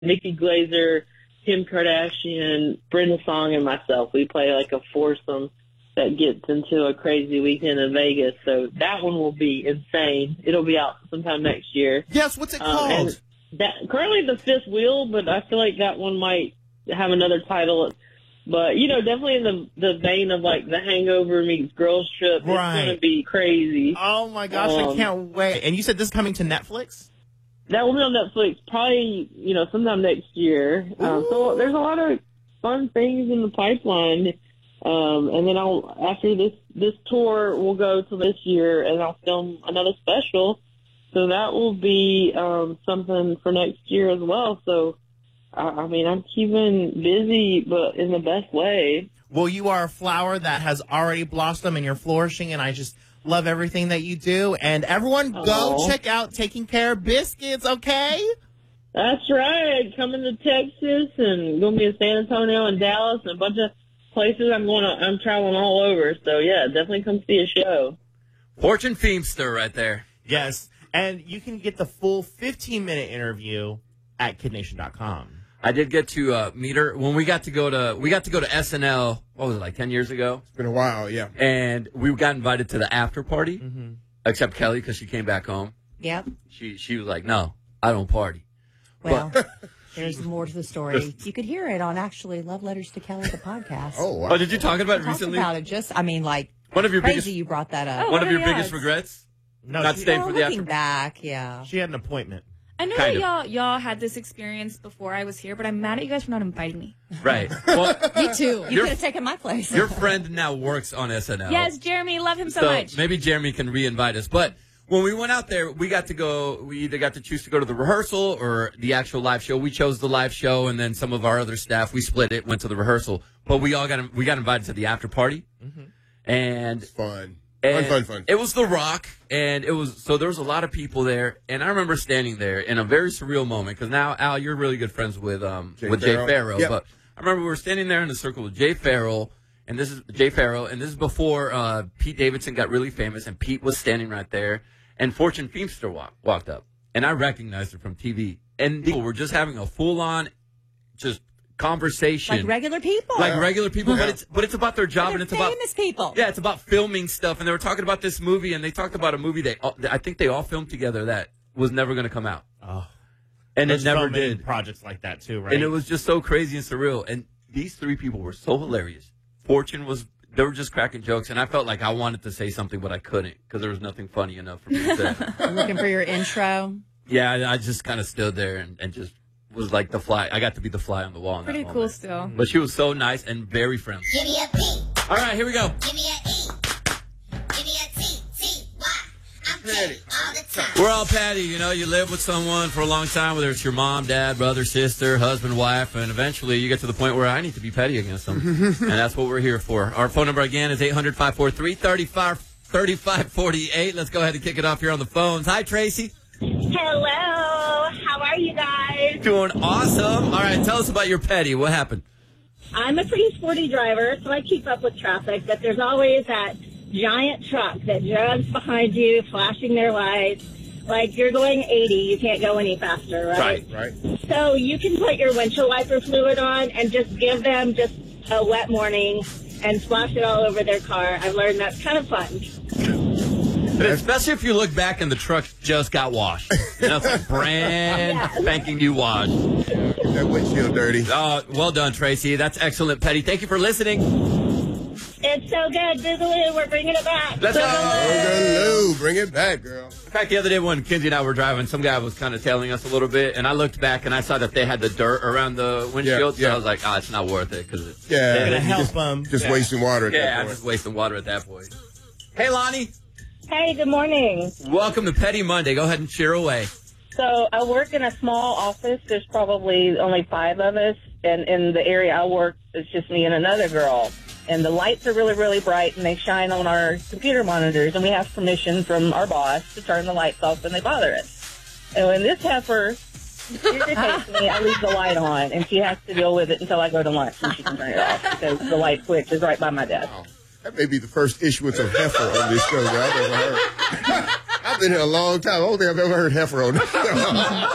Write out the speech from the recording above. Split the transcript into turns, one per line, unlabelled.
Nikki Glazer, Kim Kardashian, Brenda Song, and myself. We play like a foursome that gets into a crazy weekend in Vegas. So that one will be insane. It'll be out sometime next year.
Yes, what's it called?
And currently the Fifth Wheel, but I feel like that one might have another title. But, you know, definitely in the vein of like The Hangover meets Girls Trip.
Right.
It's going to be crazy.
Oh, my gosh, I can't wait. And you said this is coming to Netflix?
That will be on Netflix probably, you know, sometime next year. So there's a lot of fun things in the pipeline. And then after this tour, we'll go to this year and I'll film another special. So that will be something for next year as well. So, I mean, I'm keeping busy, but in the best way.
Well, you are a flower that has already blossomed and you're flourishing, and I just love everything that you do. And everyone go check out Taking Care of Biscuits, okay?
That's right. Coming to Texas and going to be in San Antonio and Dallas and a bunch of places. I'm traveling all over. So, yeah, definitely come see a show.
Fortune Feemster right there.
Yes. And you can get the full 15-minute interview at KidNation.com.
I did get to meet her when we got to go to SNL. What was it, like 10 years ago?
It's been a while, yeah.
And we got invited to the after party, except Kelly because she came back home.
Yep.
She was like, "No, I don't party."
Well, there's more to the story. You could hear it on actually Love Letters to Kelly, the podcast.
Oh, wow.
Oh, did you talk about it recently?
About it just, I mean, like,
one of your
crazy
biggest,
you brought that up.
one of your biggest regrets?
No,
not staying for the after.
Looking back, yeah.
She had an appointment.
I know that y'all had this experience before I was here, but I'm mad at you guys for not inviting me.
Right. Well,
me too. You could have taken my place.
Your friend now works on SNL.
Yes, Jeremy. Love him so much.
Maybe Jeremy can re-invite us. But when we went out there, we either got to choose to go to the rehearsal or the actual live show. We chose the live show, and then some of our other staff, we split it, went to the rehearsal. But we got invited to the after party. And
fun.
And
Fun.
It was The Rock, and there was a lot of people there, and I remember standing there in a very surreal moment, because now, Al, you're really good friends with Jay Farrell,
yep.
But I remember we were standing there in a circle with Jay Farrell, and this is before Pete Davidson got really famous, and Pete was standing right there, and Fortune Feemster walked up, and I recognized her from TV, and people were just having a full-on, just conversation,
like regular people,
but it's about their job, and it's about
famous people.
Yeah, it's about filming stuff, and they were talking about this movie, and they talked about a movie I think they all filmed together that was never going to come out.
Oh,
and it never did.
Projects like that too, right?
And it was just so crazy and surreal. And these three people were so hilarious. They were just cracking jokes, and I felt like I wanted to say something, but I couldn't because there was nothing funny enough for me to say.
Looking for your intro.
Yeah, I just kind of stood there and just was like the fly. I got to be the fly on the wall.
Pretty cool still.
But she was so nice and very friendly.
Give me a P.
All right, here we go.
Give me a E. Give me a T. T-Y. I'm petty all the time.
We're all petty. You know, you live with someone for a long time, whether it's your mom, dad, brother, sister, husband, wife, and eventually you get to the point where I need to be petty against them. And that's what we're here for. Our phone number again is 800-543-3548. Let's go ahead and kick it off here on the phones. Hi, Tracy.
Hello. How are you guys?
Doing awesome. All right, tell us about your petty. What happened?
I'm a pretty sporty driver, so I keep up with traffic, but there's always that giant truck that drives behind you, flashing their lights. Like, you're going 80, you can't go any faster, right?
Right.
So you can put your windshield wiper fluid on and just give them just a wet morning and splash it all over their car. I've learned that's kind of fun.
Especially if you look back and the truck just got washed. You know, it's like brand spanking new wash.
That windshield dirty.
Well done, Tracy. That's excellent, Petty. Thank you for listening.
It's so good. Boogaloo, we're bringing it back.
Let's go.
Boogaloo. Bring it back, girl.
In fact, the other day when Kinsey and I were driving, some guy was kind of tailing us a little bit, and I looked back and I saw that they had the dirt around the windshield, so I was like, it's not worth it. Cause it's
going to help them.
Just wasting water at that point.
I'm just wasting water at that point. Hey, Lonnie.
Hey, good morning.
Welcome to Petty Monday. Go ahead and cheer away.
So I work in a small office. There's probably only 5 of us. And in the area I work, it's just me and another girl. And the lights are really, really bright, and they shine on our computer monitors. And we have permission from our boss to turn the lights off when they bother us. And when this heifer irritates me, I leave the light on, and she has to deal with it until I go to lunch, and she can turn it off because the light switch is right by my desk.
Wow. That may be the first issuance of heifer on this show that I've ever heard. I've been here a long time. I don't think I've ever heard heifer on this show.